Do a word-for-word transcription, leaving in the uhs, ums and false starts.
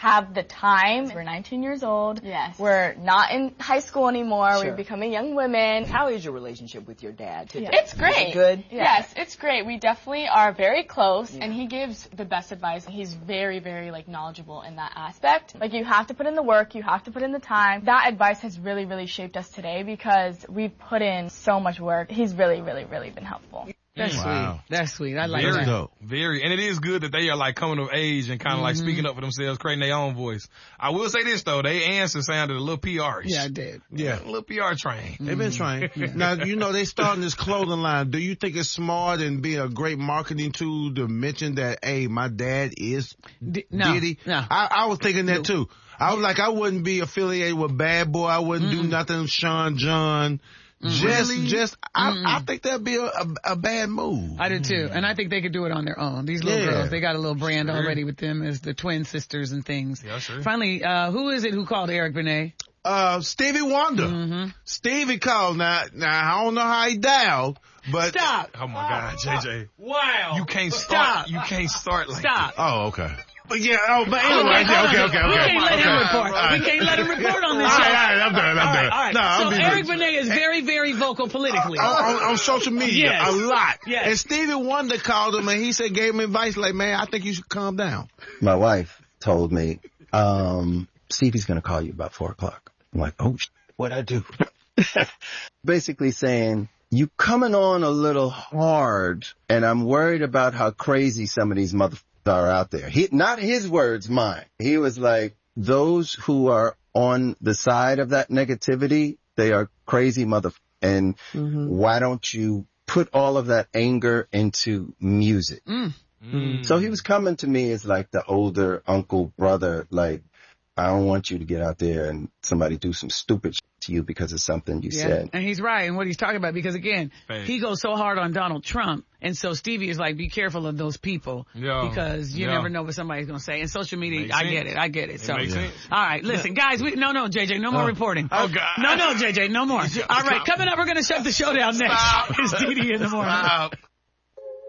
have the time. We're nineteen years old. Yes. We're not in high school anymore. Sure. We're becoming young women. How is your relationship with your dad today? It's great. Is it good? Yeah. Yes, it's great. We definitely are very close, yeah. and he gives the best advice. He's very, very, like, knowledgeable in that aspect. Like, you have to put in the work, you have to put in the time. That advice has really, really shaped us today because we've put in so much work. He's really, really, really been helpful. That's wow. sweet. That's sweet. I like Very that. dope. Very. And it is good that they are like coming of age and kind of mm-hmm. like speaking up for themselves, creating their own voice. I will say this though, they answer sounded a little P R-ish. Yeah, I did. Yeah. A little P R train. Mm-hmm. They've been trained. Yeah. Now, you know, they starting this clothing line. Do you think it's smart and be a great marketing tool to mention that, hey, my dad is D- no, Diddy? No. I, I was thinking that too. I was like, I wouldn't be affiliated with Bad Boy. I wouldn't mm-hmm. do nothing with Sean John. Mm-hmm. Just, really? just, I, mm-hmm. I think that'd be a, a, a bad move. I do too, and I think they could do it on their own. These little yeah. girls, they got a little brand sure. already with them as the twin sisters and things. Yeah, sure. Finally, uh, who is it who called Eric Benet? Uh, Stevie Wonder. Mm-hmm. Stevie called. Now, now I don't know how he dialed, but stop. Oh my God, J J. Wow. You can't start. Stop. You can't start like Stop. that. Oh, okay. But yeah, oh, but anyway, okay, okay, okay, okay, okay. We can't let okay. him report. Right. We can't let him report on this all show. right, all right, I'm done, I'm all done. Right, all right. No, so I'm Eric Benet is very, very vocal politically. On, on, on social media, yes. a lot. Yes. And Stevie Wonder called him and he said, gave him advice like, man, I think you should calm down. My wife told me, um, Stevie's gonna call you about four o'clock. I'm like, oh, sh- what'd I do? Basically saying, you coming on a little hard, and I'm worried about how crazy some of these motherfuckers are out there. He, not his words, mine. He was like, those who are on the side of that negativity, they are crazy motherfuckers. And mm-hmm. why don't you put all of that anger into music? Mm. Mm. So he was coming to me as like the older uncle, brother, like, I don't want you to get out there and somebody do some stupid shit to you because of something you yeah. said. And he's right in what he's talking about because, again, Thanks. he goes so hard on Donald Trump. And so Stevie is like, be careful of those people yeah. because you yeah. never know what somebody's going to say. And social media, Makes I sense. get it. I get it. It So, makes sense. all right, listen, guys, we, no, no, J J, no more Oh. reporting. Oh, God. No, no, J J, no more. All right, coming up, we're going to shut the show down next. Stop. It's D D in the morning. Stop.